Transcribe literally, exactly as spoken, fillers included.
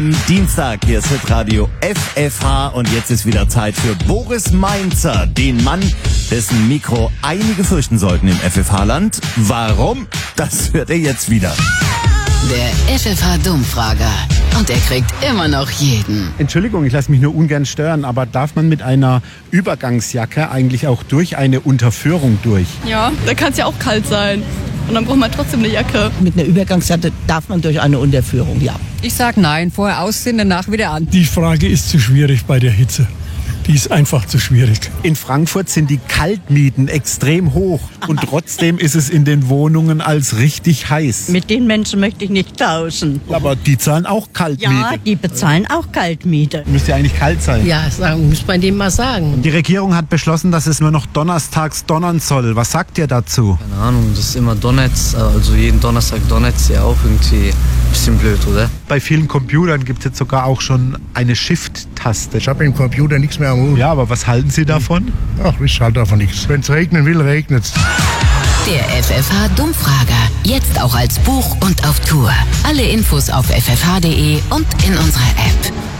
Dienstag, hier ist Hitradio F F H und jetzt ist wieder Zeit für Boris Mainzer, den Mann, dessen Mikro einige fürchten sollten im F F H-Land. Warum? Das hört ihr jetzt wieder. Der F F H-Dummfrager. Und er kriegt immer noch jeden. Entschuldigung, ich lasse mich nur ungern stören, aber darf man mit einer Übergangsjacke eigentlich auch durch eine Unterführung durch? Ja, da kann es ja auch kalt sein. Und dann braucht man trotzdem eine Jacke. Mit einer Übergangsjacke darf man durch eine Unterführung, ja. Ich sag nein, vorher ausziehen, danach wieder an. Die Frage ist zu schwierig bei der Hitze. Die ist einfach zu schwierig. In Frankfurt sind die Kaltmieten extrem hoch und trotzdem ist es in den Wohnungen als richtig heiß. Mit den Menschen möchte ich nicht tauschen. Aber die zahlen auch Kaltmiete. Ja, die bezahlen auch Kaltmiete. Müsste ja eigentlich kalt sein. Ja, sagen, muss man dem mal sagen. Die Regierung hat beschlossen, dass es nur noch donnerstags donnern soll. Was sagt ihr dazu? Keine Ahnung, das ist immer Donnetz, also jeden Donnerstag Donnetz, ja auch irgendwie ein bisschen blöd, oder? Bei vielen Computern gibt es jetzt sogar auch schon eine Shift-Taste. Ich habe im Computer nichts mehr am Hut. Ja, aber was halten Sie davon? Ach, ich halte davon nichts. Wenn es regnen will, regnet es. Der F F H-Dummfrager. Jetzt auch als Buch und auf Tour. Alle Infos auf f f h punkt d e und in unserer App.